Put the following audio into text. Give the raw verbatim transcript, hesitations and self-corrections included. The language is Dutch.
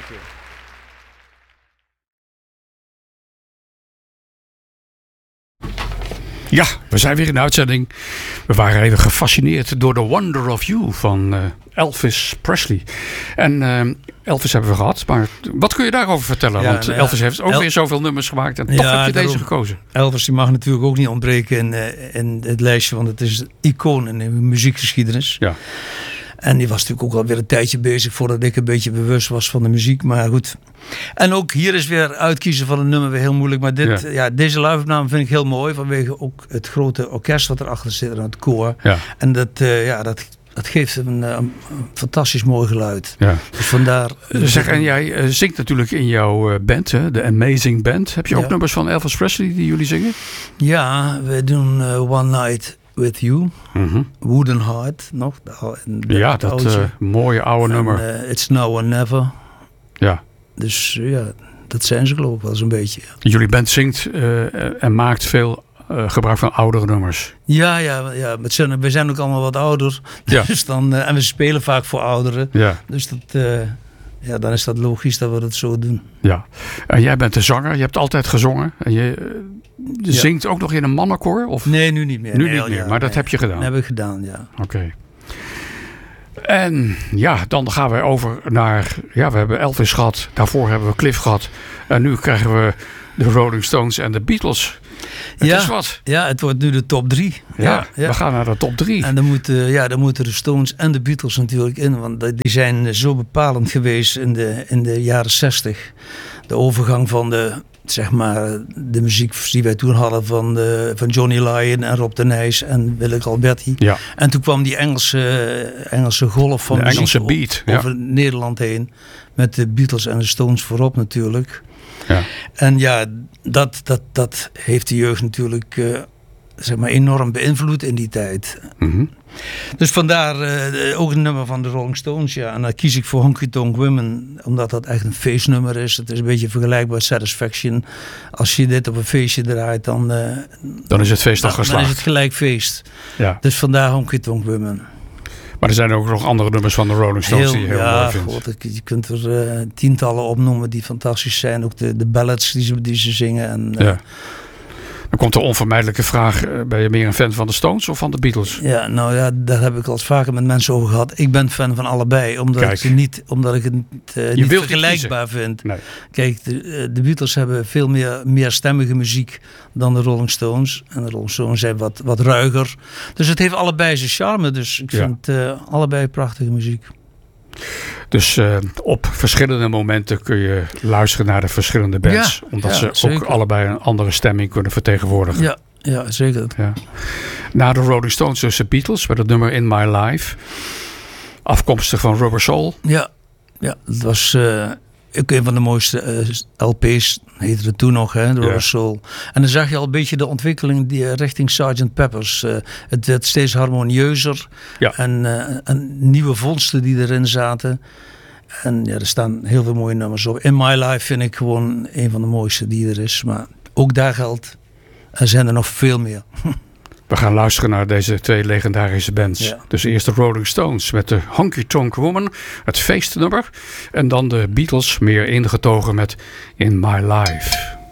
Okay. Ja, we zijn weer in de uitzending. We waren even gefascineerd door The Wonder of You van uh, Elvis Presley. En uh, Elvis hebben we gehad, maar wat kun je daarover vertellen? Ja, Want nou ja, Elvis heeft ook El- weer zoveel nummers gemaakt en toch ja, heb je deze gekozen. Elvis die mag natuurlijk ook niet ontbreken in, uh, in het lijstje, want het is een icoon in de muziekgeschiedenis. Ja. En die was natuurlijk ook alweer een tijdje bezig voordat ik een beetje bewust was van de muziek. Maar goed. En ook hier is weer uitkiezen van een nummer weer heel moeilijk. Maar dit, ja. Ja, deze live-opname vind ik heel mooi. Vanwege ook het grote orkest wat erachter zit en het koor. Ja. En dat, uh, ja, dat, dat geeft een, een, een fantastisch mooi geluid. Ja. Dus vandaar... Zeg, en jij uh, zingt natuurlijk in jouw uh, band, hè? De Amazing Band. Heb je ook ja. nummers van Elvis Presley die jullie zingen? Ja, we doen uh, One Night With You, mm-hmm. Wooden Heart nog. De, de, ja, dat uh, mooie oude en, nummer. Uh, It's Now or Never. Ja. Dus uh, ja, dat zijn ze geloof ik wel zo'n beetje. Ja. Jullie band zingt uh, en maakt veel uh, gebruik van oudere nummers. Ja, ja, ja. Zijn, we zijn ook allemaal wat ouder. Ja. Dus dan, uh, en we spelen vaak voor ouderen. Ja. Dus dat... Uh, Ja, dan is dat logisch dat we dat zo doen. Ja, en jij bent de zanger. Je hebt altijd gezongen. En je uh, zingt ja. ook nog in een mannenkoor? Of? Nee, nu niet meer. Nu nee, niet meer, ja, maar dat nee. heb je gedaan? Dat heb ik gedaan, ja. Oké. Okay. En ja, dan gaan we over naar... Ja, we hebben Elvis gehad. Daarvoor hebben we Cliff gehad. En nu krijgen we de Rolling Stones en de Beatles. Het ja, is wat. Ja, het wordt nu de top drie. Ja, ja, ja. We gaan naar de top drie. En dan moeten, ja, dan moeten de Stones en de Beatles natuurlijk in. Want die zijn zo bepalend geweest in de, in de jaren zestig. De overgang van de, zeg maar, de muziek die wij toen hadden van, de, van Johnny Lyon en Rob de Nijs en Willeke Alberti. Ja. En toen kwam die Engelse, Engelse golf van de muziek Engelse beat, over ja. Nederland heen. Met de Beatles en de Stones voorop natuurlijk. Ja. En ja, dat, dat, dat heeft de jeugd natuurlijk uh, zeg maar enorm beïnvloed in die tijd. Mm-hmm. Dus vandaar uh, ook een nummer van de Rolling Stones. Ja. En dan kies ik voor Honky Tonk Women, omdat dat echt een feestnummer is. Het is een beetje vergelijkbaar met Satisfaction. Als je dit op een feestje draait, dan... Uh, dan is het feest al geslaagd. Dan is het gelijk feest. Ja. Dus vandaar Honky Tonk Women. Maar er zijn ook nog andere nummers van de Rolling Stones heel, die je heel ja, mooi vindt. God, je kunt er uh, tientallen opnoemen die fantastisch zijn. Ook de, de ballads die ze, die ze zingen. En, uh, ja. Dan komt de onvermijdelijke vraag. Uh, ben je meer een fan van de Stones of van de Beatles? Ja, nou ja, daar heb ik al eens vaker met mensen over gehad. Ik ben fan van allebei. Omdat, ik, niet, omdat ik het uh, niet vergelijkbaar vind. Nee. Kijk, de, de Beatles hebben veel meer meerstemmige muziek dan de Rolling Stones. En de Rolling Stones zijn wat, wat ruiger. Dus het heeft allebei zijn charme. Dus ik vind ja. uh, allebei prachtige muziek. Dus uh, op verschillende momenten kun je luisteren naar de verschillende bands. Ja, omdat ja, ze zeker. ook allebei een andere stemming kunnen vertegenwoordigen. Ja, ja zeker. Ja. Na de Rolling Stones dus de Beatles met het nummer In My Life. Afkomstig van Rubber Soul. Ja, ja dat was uh, ook een van de mooiste uh, L P's. Heette het toen nog, hè, de Rubber ja. Soul. En dan zag je al een beetje de ontwikkeling die, uh, richting sergeant Pepper's. Uh, het werd steeds harmonieuzer. Ja. En, uh, en nieuwe vondsten die erin zaten. En ja, er staan heel veel mooie nummers op. In My Life vind ik gewoon een van de mooiste die er is. Maar ook daar geldt, er zijn er nog veel meer. We gaan luisteren naar deze twee legendarische bands. Ja. Dus eerst de Rolling Stones met de Honky Tonk Woman, het feestnummer. En dan de Beatles, meer ingetogen met In My Life.